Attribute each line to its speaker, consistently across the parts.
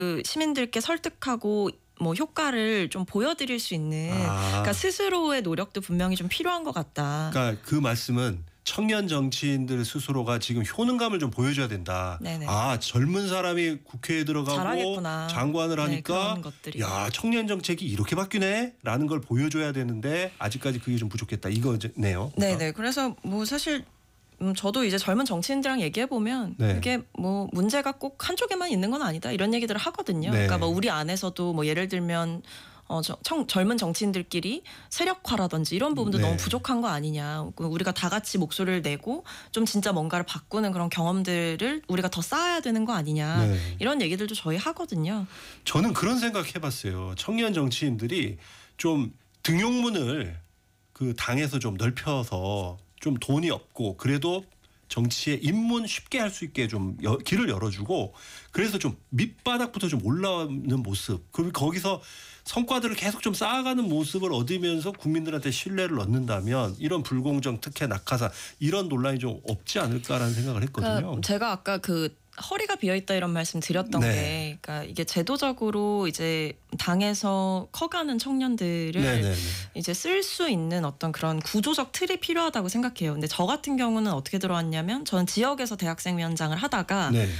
Speaker 1: 그 시민들께 설득하고 뭐 효과를 좀 보여드릴 수 있는 그러니까 스스로의 노력도 분명히 좀 필요한 것 같다.
Speaker 2: 그러니까 그 말씀은 청년 정치인들 스스로가 지금 효능감을 좀 보여줘야 된다.
Speaker 1: 네네.
Speaker 2: 아, 젊은 사람이 국회에 들어가고
Speaker 1: 잘하겠구나.
Speaker 2: 장관을 하니까 야, 청년 정책이 이렇게 바뀌네 라는 걸 보여줘야 되는데 아직까지 그게 좀 부족했다 이거네요.
Speaker 1: 네네. 그래서 뭐 사실 저도 이제 젊은 정치인들이랑 얘기해 보면
Speaker 2: 네.
Speaker 1: 이게 뭐 문제가 꼭 한쪽에만 있는 건 아니다 이런 얘기들을 하거든요.
Speaker 2: 네.
Speaker 1: 그러니까 뭐 우리 안에서도 뭐 예를 들면 젊은 정치인들끼리 세력화라든지 이런 부분도
Speaker 2: 네.
Speaker 1: 너무 부족한 거 아니냐. 우리가 다 같이 목소리를 내고 좀 진짜 뭔가를 바꾸는 그런 경험들을 우리가 더 쌓아야 되는 거 아니냐.
Speaker 2: 네.
Speaker 1: 이런 얘기들도 저희 하거든요.
Speaker 2: 저는 그런 생각 해봤어요. 청년 정치인들이 좀 등용문을 그 당에서 좀 넓혀서 좀 돈이 없고 그래도 정치에 입문 쉽게 할 수 있게 좀 길을 열어주고 그래서 좀 밑바닥부터 좀 올라오는 모습 그리고 거기서 성과들을 계속 좀 쌓아가는 모습을 얻으면서 국민들한테 신뢰를 얻는다면 이런 불공정 특혜 낙하산 이런 논란이 좀 없지 않을까라는 생각을 했거든요.
Speaker 1: 그러니까 제가 아까 그 허리가 비어있다 이런 말씀 드렸던
Speaker 2: 네.
Speaker 1: 게 그러니까 이게 제도적으로 이제 당에서 커가는 청년들을
Speaker 2: 네네네.
Speaker 1: 이제 쓸 수 있는 어떤 그런 구조적 틀이 필요하다고 생각해요. 근데 저 같은 경우는 어떻게 들어왔냐면 저는 지역에서 대학생위원장을 하다가
Speaker 2: 네.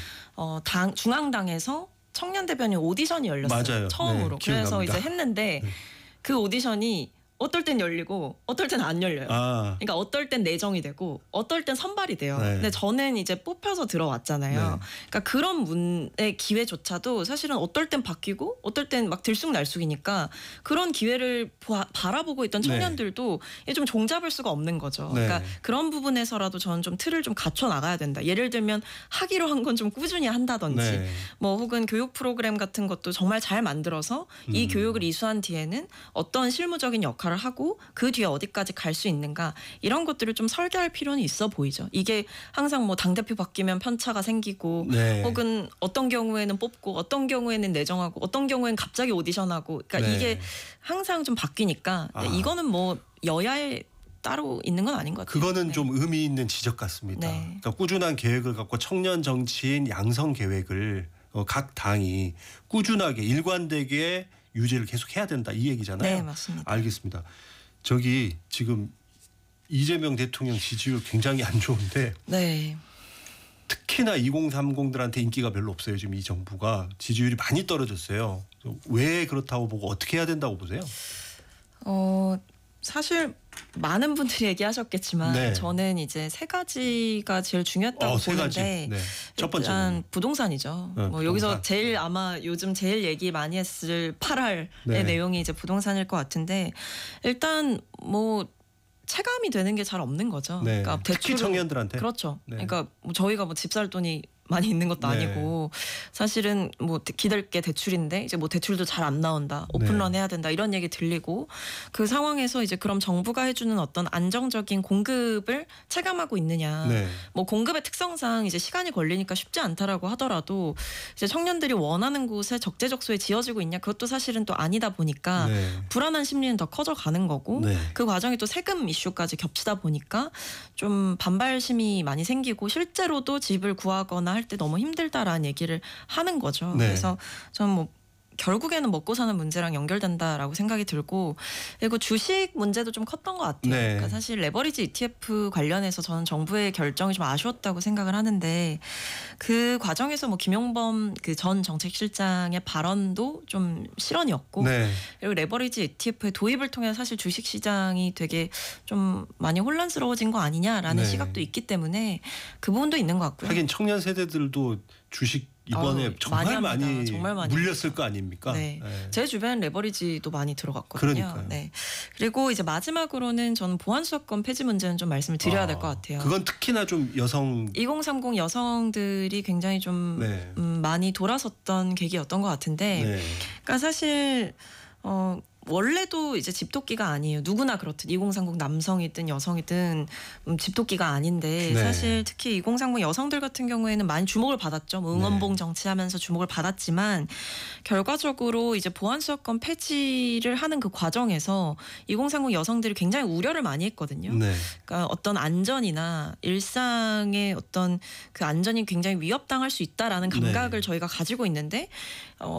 Speaker 1: 중앙당에서 청년 대변인 오디션이 열렸어요.
Speaker 2: 맞아요.
Speaker 1: 처음으로.
Speaker 2: 네,
Speaker 1: 그래서
Speaker 2: 기억납니다.
Speaker 1: 이제 했는데 그 오디션이 어떨 땐 열리고 어떨 땐 안 열려요. 그러니까 어떨 땐 내정이 되고 어떨 땐 선발이 돼요.
Speaker 2: 네.
Speaker 1: 근데 저는 이제 뽑혀서 들어왔잖아요.
Speaker 2: 네.
Speaker 1: 그러니까 그런 문의 기회조차도 사실은 어떨 땐 바뀌고 어떨 땐 막 들쑥날쑥이니까 그런 기회를 바라보고 있던 청년들도 이게 좀 종잡을 수가 없는 거죠.
Speaker 2: 네.
Speaker 1: 그러니까 그런 부분에서라도 저는 좀 틀을 좀 갖춰 나가야 된다. 예를 들면 하기로 한 건 좀 꾸준히 한다든지
Speaker 2: 네.
Speaker 1: 뭐 혹은 교육 프로그램 같은 것도 정말 잘 만들어서 이 교육을 이수한 뒤에는 어떤 실무적인 역할을 하고 그 뒤에 어디까지 갈 수 있는가 이런 것들을 좀 설계할 필요는 있어 보이죠. 이게 항상 뭐 당대표 바뀌면 편차가 생기고
Speaker 2: 네.
Speaker 1: 혹은 어떤 경우에는 뽑고 어떤 경우에는 내정하고 어떤 경우에는 갑자기 오디션하고 그러니까
Speaker 2: 네.
Speaker 1: 이게 항상 좀 바뀌니까 이거는 뭐 여야에 따로 있는 건 아닌 것 같아요.
Speaker 2: 그거는
Speaker 1: 네.
Speaker 2: 좀 의미 있는 지적 같습니다.
Speaker 1: 네.
Speaker 2: 그러니까 꾸준한 계획을 갖고 청년 정치인 양성 계획을 각 당이 꾸준하게 일관되게 유지를 계속 해야 된다 이 얘기잖아요.
Speaker 1: 네, 맞습니다.
Speaker 2: 알겠습니다. 저기 지금 이재명 대통령 지지율 굉장히 안 좋은데
Speaker 1: 네.
Speaker 2: 특히나 2030들한테 인기가 별로 없어요. 지금 이 정부가 지지율이 많이 떨어졌어요. 왜 그렇다고 보고 어떻게 해야 된다고 보세요?
Speaker 1: 사실 많은 분들이 얘기하셨겠지만
Speaker 2: 네.
Speaker 1: 저는 이제 세 가지가 제일 중요했다고
Speaker 2: 세 가지.
Speaker 1: 보는데
Speaker 2: 네. 첫 번째는
Speaker 1: 일단 부동산이죠.
Speaker 2: 네,
Speaker 1: 뭐 여기서
Speaker 2: 부동산.
Speaker 1: 제일 아마 요즘 제일 얘기 많이 했을 8할의
Speaker 2: 네.
Speaker 1: 내용이 이제 부동산일 것 같은데 일단 뭐 체감이 되는 게 잘 없는 거죠.
Speaker 2: 네.
Speaker 1: 그러니까
Speaker 2: 특히
Speaker 1: 대출로-
Speaker 2: 청년들한테.
Speaker 1: 그렇죠.
Speaker 2: 네.
Speaker 1: 그러니까 뭐 저희가 뭐 집 살 돈이 많이 있는 것도
Speaker 2: 네.
Speaker 1: 아니고 사실은 뭐 기댈 게 대출인데 이제 뭐 대출도 잘 안 나온다. 오픈런
Speaker 2: 네.
Speaker 1: 해야 된다. 이런 얘기 들리고 그 상황에서 이제 그럼 정부가 해주는 어떤 안정적인 공급을 체감하고 있느냐.
Speaker 2: 네.
Speaker 1: 뭐 공급의 특성상 이제 시간이 걸리니까 쉽지 않다라고 하더라도 이제 청년들이 원하는 곳에 적재적소에 지어지고 있냐 그것도 사실은 또 아니다 보니까
Speaker 2: 네.
Speaker 1: 불안한 심리는 더 커져 가는 거고
Speaker 2: 네.
Speaker 1: 그 과정이 또 세금 이슈까지 겹치다 보니까 좀 반발심이 많이 생기고 실제로도 집을 구하거나 할 때 너무 힘들다라는 얘기를 하는 거죠.
Speaker 2: 네.
Speaker 1: 그래서 저는 뭐 결국에는 먹고 사는 문제랑 연결된다라고 생각이 들고 그리고 주식 문제도 좀 컸던 것 같아요.
Speaker 2: 네.
Speaker 1: 그러니까 사실 레버리지 ETF 관련해서 저는 정부의 결정이 좀 아쉬웠다고 생각을 하는데 그 과정에서 뭐 김용범 그 전 정책실장의 발언도 좀 실언이었고
Speaker 2: 네.
Speaker 1: 그리고 레버리지 ETF의 도입을 통해 사실 주식 시장이 되게 좀 많이 혼란스러워진 거 아니냐라는
Speaker 2: 네.
Speaker 1: 시각도 있기 때문에 그 부분도 있는 것 같고요.
Speaker 2: 하긴 청년 세대들도 주식 이번에 정말
Speaker 1: 많이 합니다.
Speaker 2: 많이
Speaker 1: 정말 많이
Speaker 2: 물렸을 거 아닙니까?
Speaker 1: 네.
Speaker 2: 네.
Speaker 1: 제 주변 레버리지도 많이 들어갔거든요.
Speaker 2: 그러니까요.
Speaker 1: 네. 그리고 이제 마지막으로는 저는 보안수사권 폐지 문제는 좀 말씀을 드려야 될 것 같아요.
Speaker 2: 그건 특히나 좀 여성
Speaker 1: 2030 여성들이 굉장히 좀
Speaker 2: 네.
Speaker 1: 많이 돌아섰던 계기였던 것 같은데
Speaker 2: 네.
Speaker 1: 그러니까 사실 원래도 이제 집토끼가 아니에요. 누구나 그렇듯 2030 남성이든 여성이든 집토끼가 아닌데
Speaker 2: 네.
Speaker 1: 사실 특히 2030 여성들 같은 경우에는 많이 주목을 받았죠. 뭐 응원봉 정치하면서 주목을 받았지만 결과적으로 이제 보안수사권 폐지를 하는 그 과정에서 2030 여성들이 굉장히 우려를 많이 했거든요.
Speaker 2: 네.
Speaker 1: 그러니까 어떤 안전이나 일상의 어떤 그 안전이 굉장히 위협당할 수 있다라는 감각을 저희가 가지고 있는데